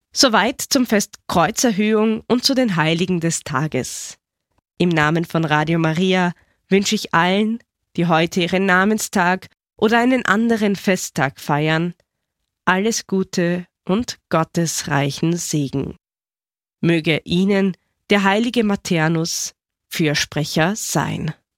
Soweit zum Fest Kreuzerhöhung und zu den Heiligen des Tages. Im Namen von Radio Maria wünsche ich allen, die heute ihren Namenstag oder einen anderen Festtag feiern, alles Gute und Gottes reichen Segen. Möge Ihnen der heilige Maternus Fürsprecher sein.